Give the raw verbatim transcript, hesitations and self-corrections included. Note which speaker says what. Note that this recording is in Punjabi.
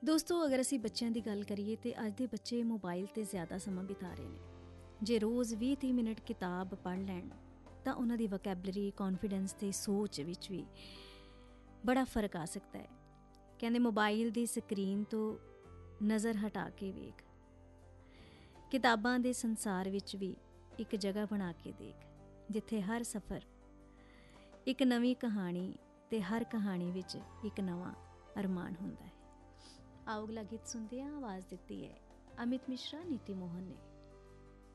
Speaker 1: ਦੋਸਤੋ, ਅਗਰ ਅਸੀਂ ਬੱਚਿਆਂ ਦੀ ਗੱਲ ਕਰੀਏ ਤਾਂ ਅੱਜ ਦੇ ਬੱਚੇ ਮੋਬਾਈਲ 'ਤੇ ਜ਼ਿਆਦਾ ਸਮਾਂ ਬਿਤਾ ਰਹੇ ਨੇ। ਜੇ ਰੋਜ਼ ਵੀਹ ਤੀਹ ਮਿੰਟ ਕਿਤਾਬ ਪੜ੍ਹ ਲੈਣ ਤਾਂ ਉਹਨਾਂ ਦੀ ਵੋਕੈਬਲਰੀ, ਕੌਨਫੀਡੈਂਸ ਅਤੇ ਸੋਚ ਵਿੱਚ ਵੀ ਬੜਾ ਫਰਕ ਆ ਸਕਦਾ ਹੈ। ਕਹਿੰਦੇ ਮੋਬਾਈਲ ਦੀ ਸਕਰੀਨ ਤੋਂ ਨਜ਼ਰ ਹਟਾ ਕੇ ਵੇਖ, ਕਿਤਾਬਾਂ ਦੇ ਸੰਸਾਰ ਵਿੱਚ ਵੀ ਇੱਕ ਜਗ੍ਹਾ ਬਣਾ ਕੇ ਦੇਖ, ਜਿੱਥੇ ਹਰ ਸਫ਼ਰ ਇੱਕ ਨਵੀਂ ਕਹਾਣੀ ਅਤੇ ਹਰ ਕਹਾਣੀ ਵਿੱਚ ਇੱਕ ਨਵਾਂ ਅਰਮਾਨ ਹੁੰਦਾ ਹੈ। ਆਓ ਅਗਲਾ ਗੀਤ ਸੁਣਦੇ ਹਾਂ। ਆਵਾਜ਼ ਦਿੱਤੀ ਹੈ ਅਮਿਤ ਮਿਸ਼ਰਾ, ਨੀਤੀ ਮੋਹਨ ਨੇ।